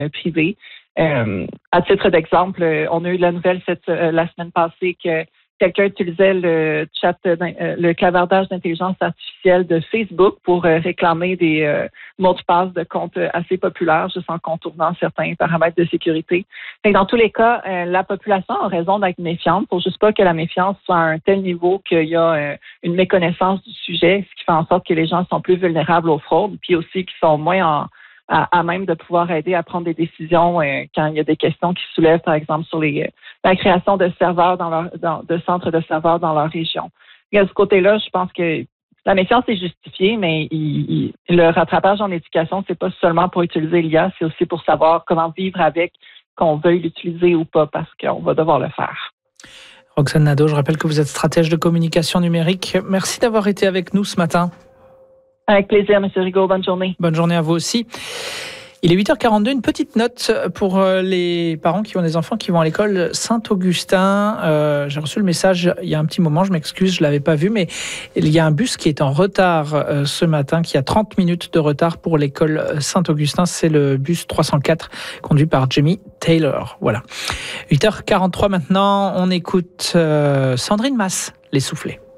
privés. À titre d'exemple, on a eu la nouvelle la semaine passée que quelqu'un utilisait le clavardage d'intelligence artificielle de Facebook pour réclamer des mots de passe de comptes assez populaires, juste en contournant certains paramètres de sécurité. Fait que dans tous les cas, la population a raison d'être méfiante. Il ne faut juste pas que la méfiance soit à un tel niveau qu'il y a une méconnaissance du sujet, ce qui fait en sorte que les gens sont plus vulnérables aux fraudes, puis aussi qu'ils sont moins à même de pouvoir aider à prendre des décisions quand il y a des questions qui soulèvent, par exemple, sur la création de serveurs de centres de serveurs dans leur région. Et à ce côté-là, je pense que la méfiance est justifiée, mais le rattrapage en éducation, c'est pas seulement pour utiliser l'IA, c'est aussi pour savoir comment vivre avec, qu'on veuille l'utiliser ou pas, parce qu'on va devoir le faire. Roxane Nadeau, je rappelle que vous êtes stratège de communication numérique. Merci d'avoir été avec nous ce matin. Avec plaisir, M. Rigaud. Bonne journée. Bonne journée à vous aussi. Il est 8h42, une petite note pour les parents qui ont des enfants qui vont à l'école Saint-Augustin. J'ai reçu le message il y a un petit moment, je m'excuse, je ne l'avais pas vu, mais il y a un bus qui est en retard ce matin, qui a 30 minutes de retard pour l'école Saint-Augustin. C'est le bus 304 conduit par Jamie Taylor. Voilà. 8h43 maintenant, on écoute Sandrine Mas, Les Soufflés.